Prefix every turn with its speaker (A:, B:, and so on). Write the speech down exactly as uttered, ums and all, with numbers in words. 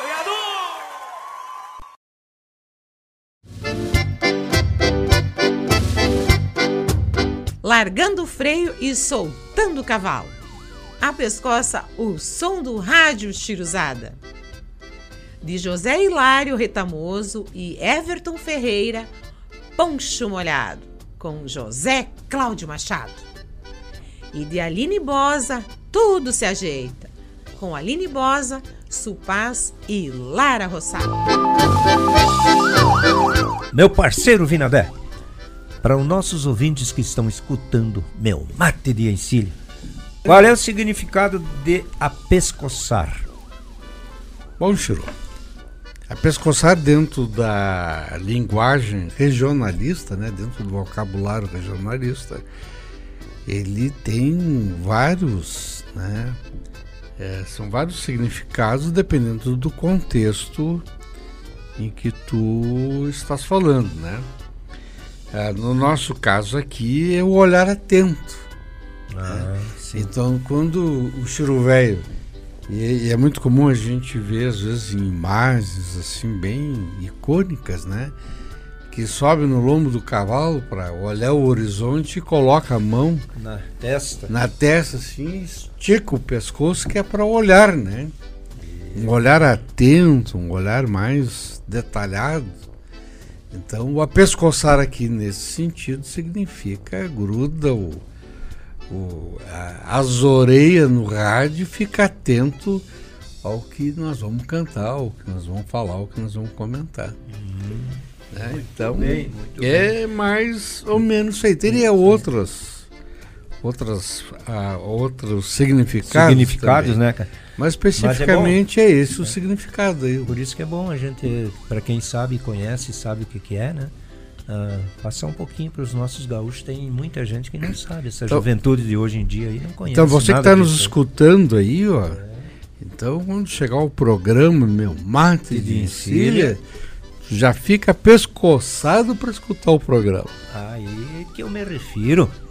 A: Largando o freio e soltando o cavalo. A pescoça, o som do rádio Chiruzada. De José Hilário Retamoso e Everton Ferreira, Poncho Molhado, com José Cláudio Machado. E de Aline Bosa, Tudo Se Ajeita, com Aline Bosa, Supaz e Lara Rossado.
B: Meu parceiro Vinadé, para os nossos ouvintes que estão escutando meu mate de encilho, qual é o significado de apescoçar?
C: Bom, Chiru, apescoçar dentro da linguagem regionalista, né, dentro do vocabulário regionalista, ele tem vários, né, é, são vários significados dependendo do contexto em que tu estás falando, né? É, no nosso caso aqui é o olhar atento.
B: Ah,
C: né?
B: sim.
C: Então, quando o Chiru velho, e, e é muito comum a gente ver às vezes em imagens assim bem icônicas, né? Que sobe no lombo do cavalo para olhar o horizonte e coloca a mão
B: na testa,
C: na testa assim, estica o pescoço, que é para olhar, né? Um olhar atento, um olhar mais detalhado. Então, o apescoçar aqui nesse sentido significa gruda o, o, a, as orelhas no rádio e fica atento ao que nós vamos cantar, ao que nós vamos falar, ao que nós vamos comentar.
B: Uhum.
C: Né? Então,
B: bem, muito
C: é
B: bem.
C: mais ou menos isso aí. Teria outras, outras, uh, outros significados.
B: Significados,
C: também.
B: né, cara?
C: Mas especificamente
B: Mas é,
C: é esse o
B: é.
C: significado aí.
B: Por isso que é bom a gente, para quem sabe, conhece, sabe o que, que é, né? Uh, passar um pouquinho para os nossos gaúchos. Tem muita gente que não sabe, essa
C: então,
B: juventude de hoje em dia aí não conhece.
C: Então você que está nos
B: disso.
C: escutando aí, ó.
B: É.
C: Então quando chegar o programa Meu Mate de, de Encilha,
B: Encilha,
C: já fica pescoçado para escutar o programa.
B: Aí que eu me refiro.